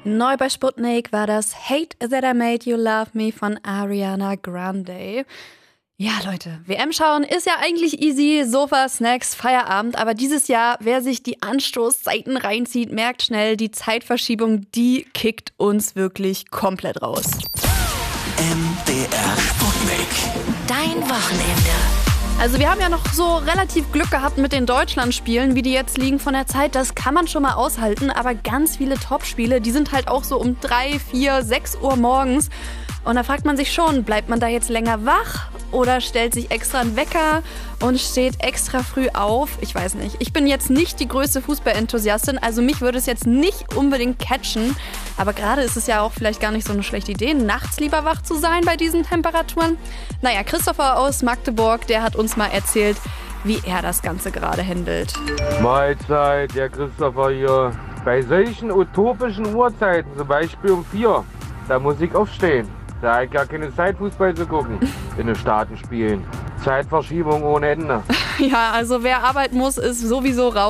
Neu bei Sputnik war das Hate That I Made You Love Me von Ariana Grande. Ja, Leute, WM schauen ist ja eigentlich easy, Sofa, Snacks, Feierabend. Aber dieses Jahr, wer sich die Anstoßzeiten reinzieht, merkt schnell, die Zeitverschiebung, die kickt uns wirklich komplett raus. MDR Sputnik. Dein Wochenende. Also wir haben ja noch so relativ Glück gehabt mit den Deutschlandspielen, wie die jetzt liegen von der Zeit. Das kann man schon mal aushalten, aber ganz viele Topspiele, die sind halt auch so um 3, 4, 6 Uhr morgens. Und da fragt man sich schon, bleibt man da jetzt länger wach oder stellt sich extra einen Wecker und steht extra früh auf? Ich weiß nicht. Ich bin jetzt nicht die größte Fußballenthusiastin, also mich würde es jetzt nicht unbedingt catchen. Aber gerade ist es ja auch vielleicht gar nicht so eine schlechte Idee, nachts lieber wach zu sein bei diesen Temperaturen. Naja, Christopher aus Magdeburg, der hat uns mal erzählt, wie er das Ganze gerade handelt. Mahlzeit, der Christopher hier. Bei solchen utopischen Uhrzeiten, zum Beispiel um 4, da muss ich aufstehen. Da habe ich gar keine Zeit, Fußball zu gucken. In den Staaten spielen. Zeitverschiebung ohne Ende. Ja, also wer arbeiten muss, ist sowieso raus.